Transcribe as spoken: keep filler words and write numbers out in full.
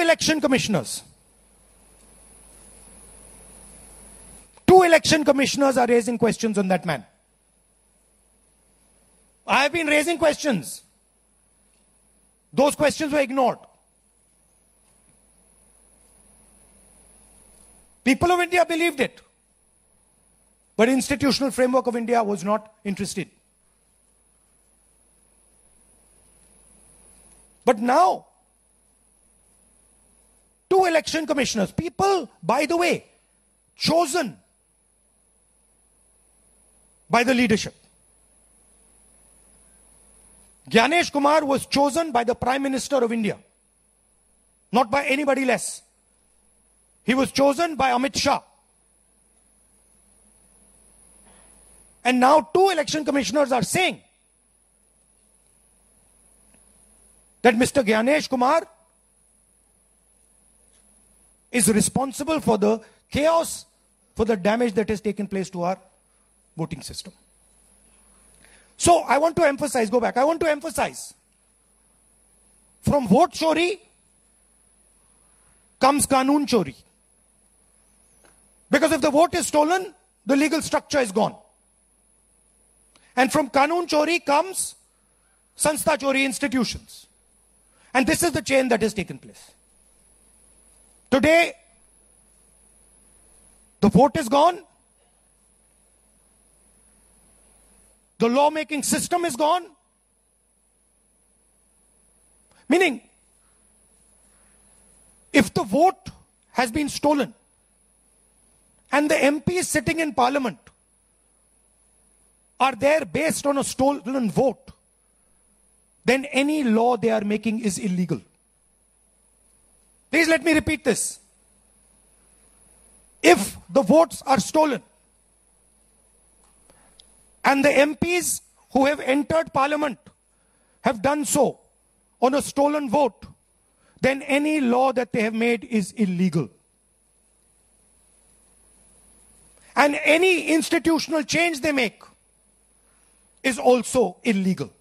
election commissioners. Two election commissioners are raising questions on that man. I have been raising questions. Those questions were ignored. People of India believed it. But institutional framework of India was not interested. But now, two election commissioners, people, by the way, chosen by the leadership. Gyanesh Kumar was chosen by the Prime Minister of India, not by anybody less. He was chosen by Amit Shah. And now two election commissioners are saying that Mister Gyanesh Kumar is responsible for the chaos, for the damage that has taken place to our voting system. So I want to emphasize, go back, I want to emphasize, from vote chori comes Kanun chori. Because if the vote is stolen, the legal structure is gone. And from Kanun chori comes Sanstha chori, institutions. And this is the chain that has taken place. Today, the vote is gone. The lawmaking system is gone. Meaning, if the vote has been stolen and the M Ps sitting in parliament are there based on a stolen vote, then any law they are making is illegal. Please let me repeat this. If the votes are stolen and the M Ps who have entered parliament have done so on a stolen vote, then any law that they have made is illegal. And any institutional change they make is also illegal.